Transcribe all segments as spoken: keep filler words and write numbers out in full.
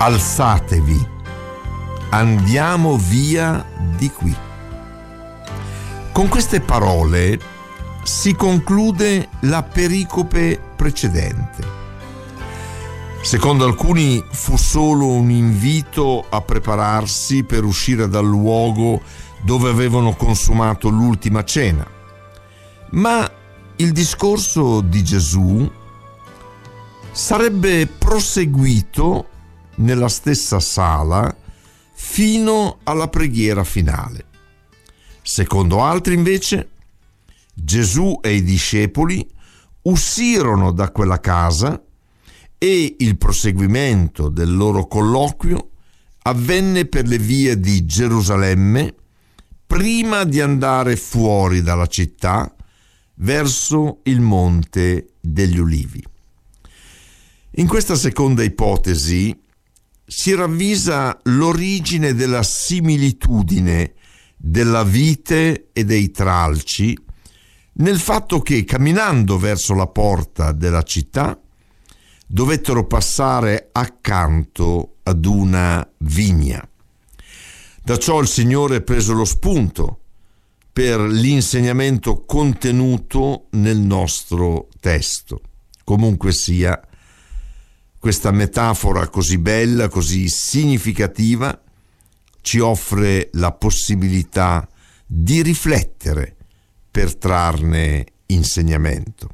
alzatevi, andiamo via di qui. Con queste parole si conclude la pericope precedente. Secondo alcuni fu solo un invito a prepararsi per uscire dal luogo dove avevano consumato l'ultima cena. Ma il discorso di Gesù sarebbe proseguito nella stessa sala fino alla preghiera finale. Secondo altri, invece, Gesù e i discepoli uscirono da quella casa e il proseguimento del loro colloquio avvenne per le vie di Gerusalemme prima di andare fuori dalla città verso il Monte degli Ulivi. In questa seconda ipotesi si ravvisa l'origine della similitudine della vite e dei tralci nel fatto che, camminando verso la porta della città, dovettero passare accanto ad una vigna. Da ciò il Signore prese lo spunto per l'insegnamento contenuto nel nostro testo. Comunque sia, questa metafora così bella, così significativa, ci offre la possibilità di riflettere per trarne insegnamento.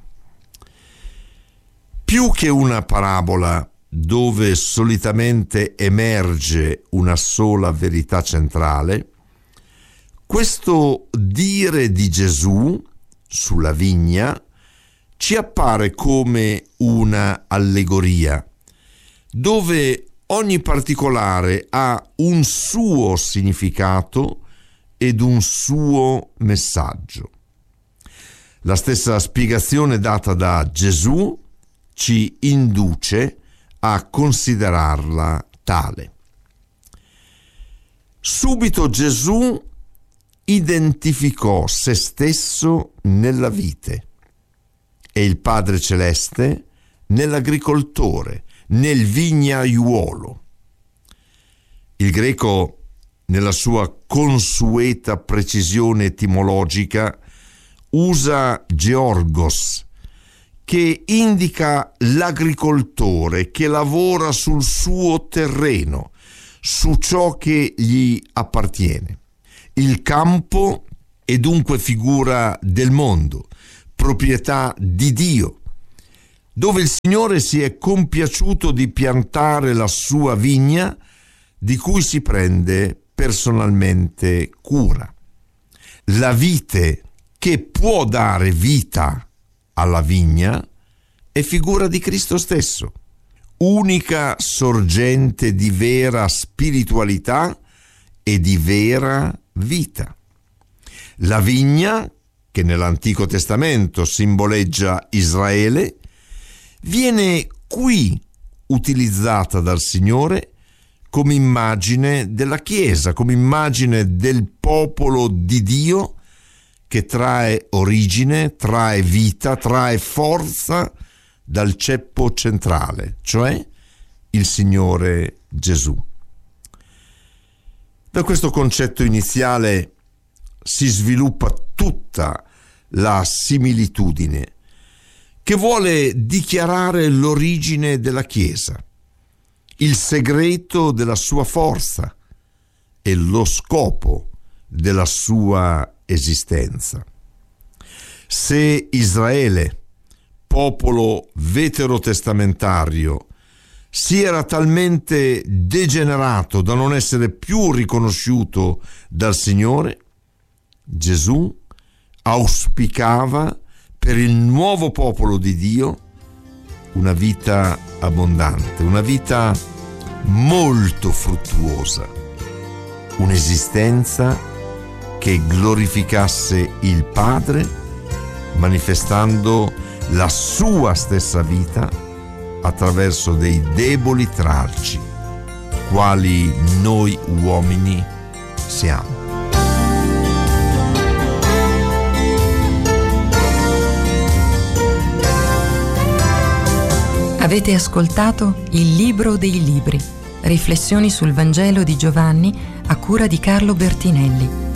Più che una parabola dove solitamente emerge una sola verità centrale, questo dire di Gesù sulla vigna ci appare come una allegoria, dove ogni particolare ha un suo significato ed un suo messaggio. La stessa spiegazione data da Gesù ci induce a considerarla tale. Subito Gesù identificò se stesso nella vite e il Padre Celeste nell'agricoltore, nel vignaiuolo. Il greco, nella sua consueta precisione etimologica, usa georgos, che indica l'agricoltore che lavora sul suo terreno, su ciò che gli appartiene. Il campo è dunque figura del mondo, proprietà di Dio, dove il Signore si è compiaciuto di piantare la sua vigna, di cui si prende personalmente cura. La vite che può dare vita alla vigna è figura di Cristo stesso, unica sorgente di vera spiritualità e di vera vita. La vigna, che nell'Antico Testamento simboleggia Israele, viene qui utilizzata dal Signore come immagine della Chiesa, come immagine del popolo di Dio che trae origine, trae vita, trae forza dal ceppo centrale, cioè il Signore Gesù. Da questo concetto iniziale si sviluppa tutta la similitudine che vuole dichiarare l'origine della Chiesa, il segreto della sua forza e lo scopo della sua esistenza. Se Israele, popolo veterotestamentario, si era talmente degenerato da non essere più riconosciuto dal Signore, Gesù auspicava per il nuovo popolo di Dio una vita abbondante, una vita molto fruttuosa, un'esistenza che glorificasse il Padre, manifestando la sua stessa vita attraverso dei deboli tralci, quali noi uomini siamo. Avete ascoltato Il Libro dei Libri, Riflessioni sul Vangelo di Giovanni a cura di Carlo Bertinelli.